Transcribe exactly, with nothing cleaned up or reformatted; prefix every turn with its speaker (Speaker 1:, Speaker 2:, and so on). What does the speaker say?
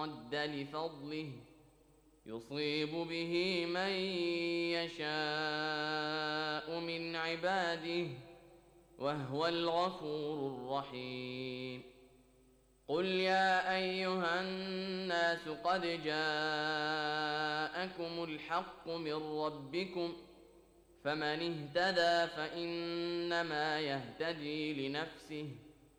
Speaker 1: رد لفضله يصيب به من يشاء من عباده وهو الغفور الرحيم. قل يا أيها الناس قد جاءكم الحق من ربكم فمن اهتدى فإنما يهتدي لنفسه